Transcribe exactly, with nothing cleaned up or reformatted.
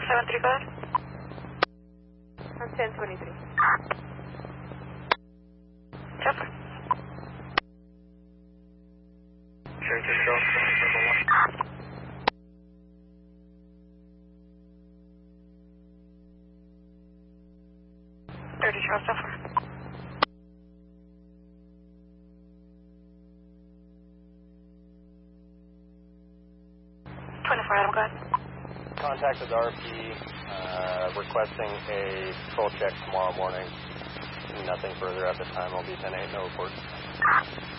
seven three, go ahead. I'm ten twenty-three. Chopper. Sure, just go. Number one. thirty, Charles, Chopper. twenty-four, Adam, go ahead. Contacted the R P, uh, requesting a patrol check tomorrow morning. Nothing further at the time. I'll be ten eight, no report.